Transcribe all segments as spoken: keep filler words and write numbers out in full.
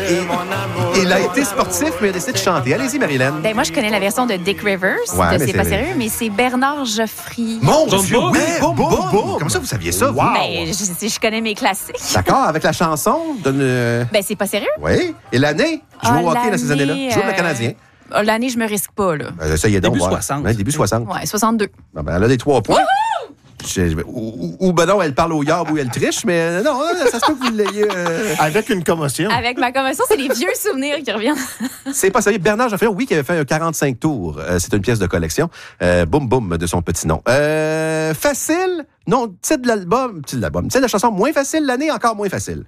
il, il a été sportif, mais il a décidé de chanter. Allez-y, Marilyn. Ben, moi, je connais la version de Dick Rivers, Ouais, de mais C'est pas c'est- sérieux, mais c'est Bernard Geoffriy. Mon Boum, Dieu, boum. oui, Hey, boum, boum, boum, boum. Comment ça, vous saviez ça, vous? Wow. Ben, je, je connais mes classiques. D'accord, avec la chanson de... euh, Ben, c'est pas sérieux. Oui. Et l'année? Jouer Ah, au hockey dans ces l'année, années-là. Jouer pour le euh, Canadien. Ah, L'année, je me risque pas, là. Ben, ça y est donc. Début voir. soixante. Ouais, début soixante. Ouais, soixante-deux. Ah ben, elle a des trois points. Je- ou, ou, ou ben non, elle parle au yard ou elle triche, mais euh, non, ça se peut que vous l'ayez. euh, Avec une commotion. Avec ma convention, c'est les vieux souvenirs qui reviennent. C'est pas sérieux. Bernard Geoffriy, oui, qui avait fait un quarante-cinq tours. Euh, c'est une pièce de collection. Euh, boum, boum, de son petit nom. Euh, facile? Non, titre de l'album. Titre de l'album. Titre de la chanson moins facile, l'année encore moins facile.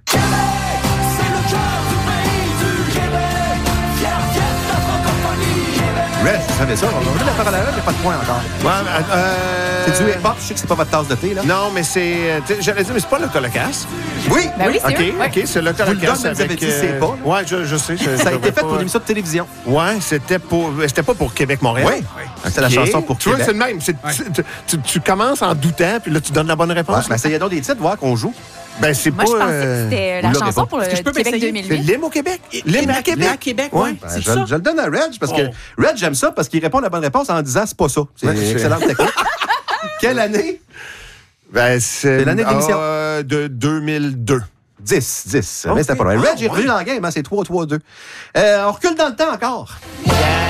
Red, vous savez ça? On a la parole à Red, il n'y a pas de point encore. Ouais, mais, euh, C'est du hip-hop, je sais que c'est pas votre tasse de thé, là. Non, mais c'est. euh, tu sais, J'allais dire, mais c'est pas le Colocasse. Oui! Ben oui, c'est OK, eux, ouais. OK, c'est le Vous le Colocasse. donne, mais vous avez dit, c'est pas, là. Ouais, je, je sais. je- Ça a je été vais fait pas- pour une émission de télévision. Ouais, c'était pour. C'était pas pour Québec-Montréal. Oui. C'était la OK. chanson pour Tu vois, Québec. c'est le même. C'est- tu, tu- tu commences en doutant, puis là, tu donnes la bonne Ouais, réponse. ben, essayez donc des titres, voir qu'on joue. Ben, c'est Moi, pas. je pensais euh, que c'était vous la l'aurez chanson pas. pour le Est-ce que je peux Québec m'essayer? deux mille C'est huit. l'hymne au Québec. L'hymne à Québec. à Québec, Ouais. ouais. Ben, C'est je, ça. je le donne à Reg parce que Oh. Reg, j'aime ça parce qu'il répond la bonne réponse en disant c'est pas ça. C'est Ouais, une c'est- excellente technique. Quelle année? Ben, c'est. C'est l'année de l'émission. euh, de deux mille deux. dix, dix. Ok. Mais c'était pas vrai. Ah, Reg est revenu ouais. dans le game, hein, c'est trois trois deux. Euh, on recule dans le temps encore.